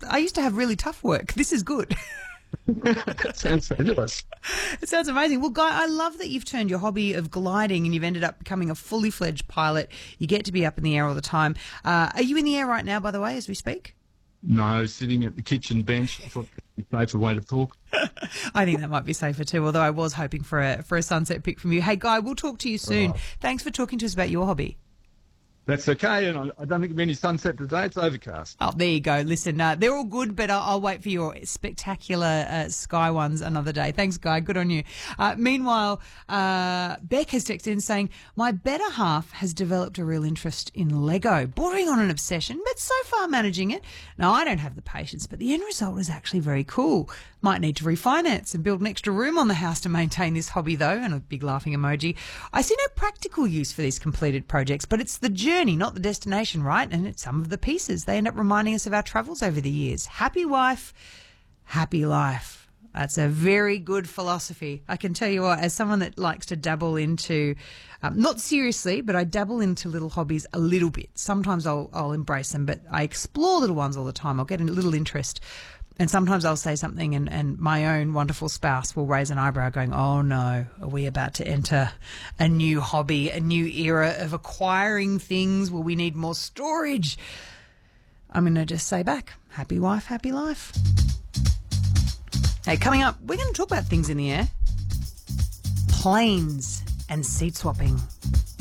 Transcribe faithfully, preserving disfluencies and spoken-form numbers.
I used to have really tough work. This is good. That sounds fabulous. It sounds amazing. Well, Guy, I love that you've turned your hobby of gliding and you've ended up becoming a fully fledged pilot. You get to be up in the air all the time. Uh, are you in the air right now, by the way, as we speak? No, sitting at the kitchen bench. I thought that'd be a safer way to talk. I think that might be safer too, although I was hoping for a for a sunset pic from you. Hey, Guy, we'll talk to you soon. Right. Thanks for talking to us about your hobby. That's okay, and I, I don't think there'll be any sunset today. It's overcast. Oh, there you go. Listen, uh, they're all good, but I'll, I'll wait for your spectacular uh, sky ones another day. Thanks, Guy. Good on you. Uh, meanwhile, uh, Beck has texted in saying, my better half has developed a real interest in Lego, bordering on an obsession, but so far managing it. Now, I don't have the patience, but the end result is actually very cool. Might need to refinance and build an extra room on the house to maintain this hobby, though, and a big laughing emoji. I see no practical use for these completed projects, but it's the journey, not the destination, right? And it's some of the pieces. They end up reminding us of our travels over the years. Happy wife, happy life. That's a very good philosophy. I can tell you what, as someone that likes to dabble into, um, not seriously, but I dabble into little hobbies a little bit. Sometimes I'll, I'll embrace them, but I explore little ones all the time. I'll get a little interest. And sometimes I'll say something and, and my own wonderful spouse will raise an eyebrow going, oh no, are we about to enter a new hobby, a new era of acquiring things? Will we need more storage? I'm going to just say back, happy wife, happy life. Hey, coming up, we're going to talk about things in the air. Planes and seat swapping.